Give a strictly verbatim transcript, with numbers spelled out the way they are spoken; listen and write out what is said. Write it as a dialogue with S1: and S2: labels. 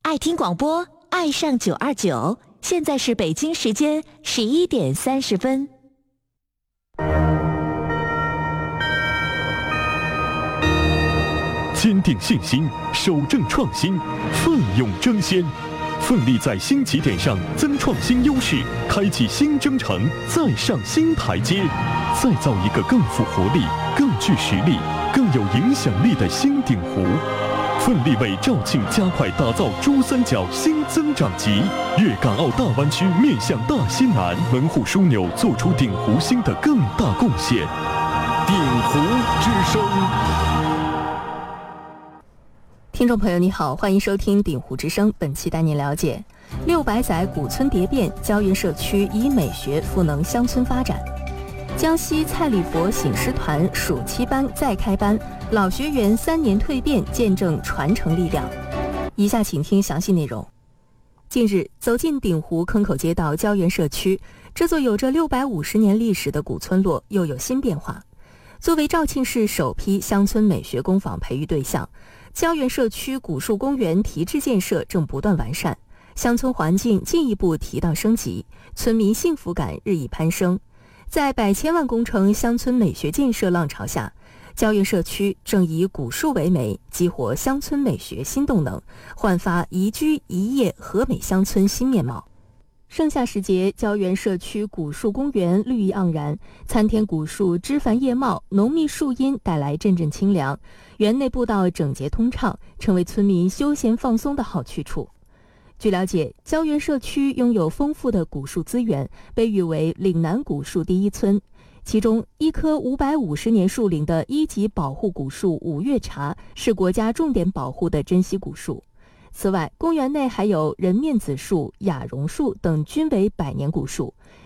S1: 爱听广播，爱上九二九。现在是北京时间十一点三十分。
S2: 坚定信心，守正创新，奋勇争先，奋力在新起点上增创新优势，开启新征程，再上新台阶，再造一个更富活力、更具实力、更有影响力的新鼎湖。奋力为肇庆加快打造珠三角新增长极，粤港澳大湾区面向大西南，门户枢纽做出鼎湖新的更大贡献。鼎湖之声。
S3: 听众朋友你好，欢迎收听鼎湖之声，本期带您了解六百载古村蝶变，胶原社区以美学赋能乡村发展。江西蔡礼佛醒狮团暑期班再开班，老学员三年蜕变，见证传承力量。以下请听详细内容。近日，走进鼎湖坑口街道胶原社区，这座有着六百五十年历史的古村落又有新变化。作为肇庆市首批乡村美学工坊培育对象，胶原社区古树公园提质建设正不断完善，乡村环境进一步提档升级，村民幸福感日益攀升。在百千万工程乡村美学建设浪潮下，胶原社区正以古树为媒，激活乡村美学新动能，焕发宜居宜业和美乡村新面貌。盛夏时节，胶原社区古树公园绿意盎然，参天古树枝繁叶茂，浓密树荫带来阵阵清凉，园内步道整洁通畅，成为村民休闲放松的好去处。据了解，胶原社区拥有丰富的古树资源，被誉为岭南古树第一村。其中，一棵五百五十年树龄的一级保护古树五月茶是国家重点保护的珍稀古树。此外，公园内还有人面子树、雅榕树等均为百年古树，